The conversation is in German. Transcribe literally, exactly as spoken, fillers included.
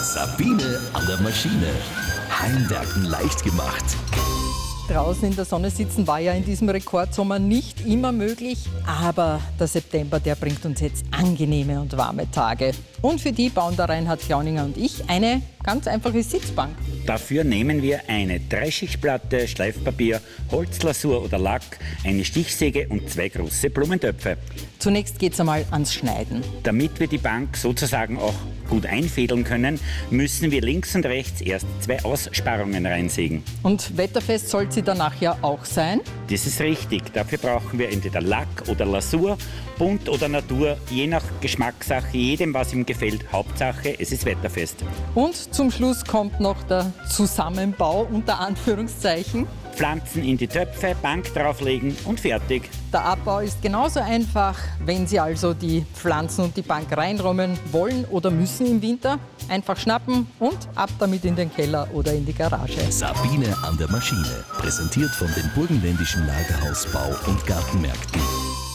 Sabine an der Maschine. Heimwerken leicht gemacht. Draußen in der Sonne sitzen war ja in diesem Rekordsommer nicht immer möglich, aber der September, der bringt uns jetzt angenehme und warme Tage. Und für die bauen der Reinhard Klauninger und ich eine ganz einfache Sitzbank. Dafür nehmen wir eine Dreischichtplatte, Schleifpapier, Holzlasur oder Lack, eine Stichsäge und zwei große Blumentöpfe. Zunächst geht's einmal ans Schneiden. Damit wir die Bank sozusagen auch gut einfädeln können, müssen wir links und rechts erst zwei Aussparungen reinsägen. Und wetterfest soll sie danach ja auch sein? Das ist richtig. Dafür brauchen wir entweder Lack oder Lasur, bunt oder Natur, je nach Geschmackssache, jedem was ihm gefällt. Hauptsache, es ist wetterfest. Und zum Schluss kommt noch der Zusammenbau unter Anführungszeichen. Pflanzen in die Töpfe, Bank drauflegen und fertig. Der Abbau ist genauso einfach. Wenn Sie also die Pflanzen und die Bank reinräumen wollen oder müssen im Winter, einfach schnappen und ab damit in den Keller oder in die Garage. Sabine an der Maschine. Präsentiert von den Burgenländischen Lagerhaus Bau- und Gartenmärkten.